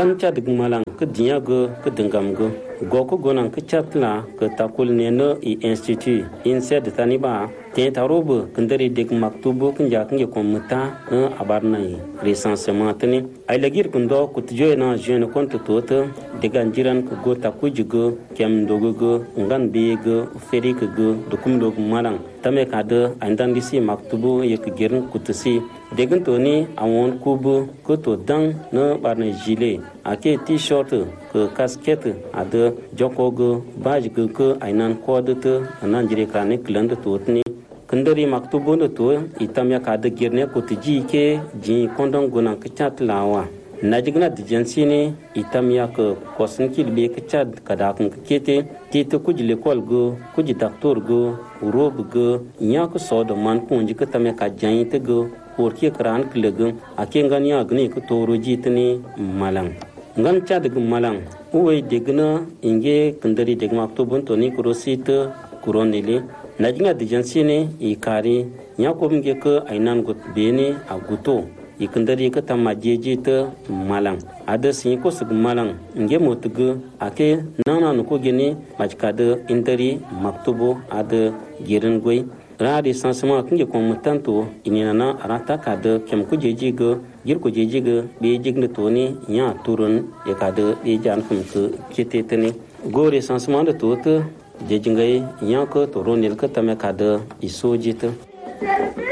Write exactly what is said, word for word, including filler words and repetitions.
ngan cha dig malang ke dia go ke dengam go go ko gonan ke chatla ke takul ne no i institute inse de taniba te tarobu kendari dig maktubu kinja kinje komita abarnai recensement tani ay lagir kundo kutjo na jeune compte tota digan jiran ko go takujigo kem dogo go ngan be go ferik go dokum dog malang tame kada andan disi maktubu yek girin kutusi degan toni awon kubu ko to dang no barne gilet ake t-shirt ko casquette ada joko go baj go ko ainan kodete anan jire kane kland totni kendari maktubu no to itamya kada girne kutji ke ji kondong gona kchat lawa najigna dijansi ne itamya ko kosin kilbe kchat kada kun kete tite kujile kolgo kuji doctor go rob go nya ko sodo man punji ka tamya ka jayin te go porki kran klegum akengan ya gne ko toro jitni malang ngam cha de malang uwe degna inge kendari deg maktubun to ni kurosit kuronile najinga dijansi ne ikari nya ko nge ko ainan gut bene aguto ikendari ka tamajeje te malang ada sin ko sug malang nge motugo ake nana no ko gene majkade indari maktubo ada girin goy radi sansama kinje ko mutanto inina arata kada kem ko jeje go gir ko jeje go be jigne toni nya turun e kada be jan kum ko keteteni gore sansama de tot jejingai nya ko toronel ka tame kada isojita